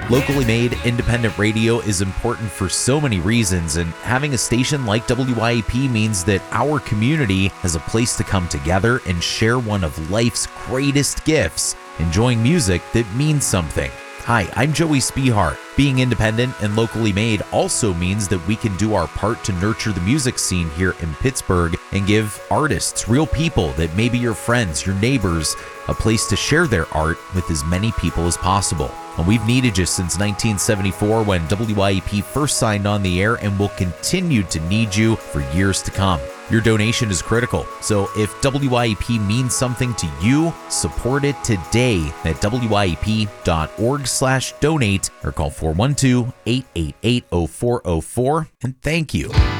Locally made independent radio is important for so many reasons, and having a station like WYAP means that our community has a place to come together and share one of life's greatest gifts, enjoying music that means something. Hi, I'm Joey Spehart. Being independent and locally made also means that we can do our part to nurture the music scene here in Pittsburgh and give artists, real people that may be your friends, your neighbors, a place to share their art with as many people as possible. And we've needed you since 1974 when WYAP first signed on the air, and will continue to need you for years to come. Your donation is critical, so if WYAP means something to you, support it today at wyap.org/donate or call 412-888-0404, and thank you.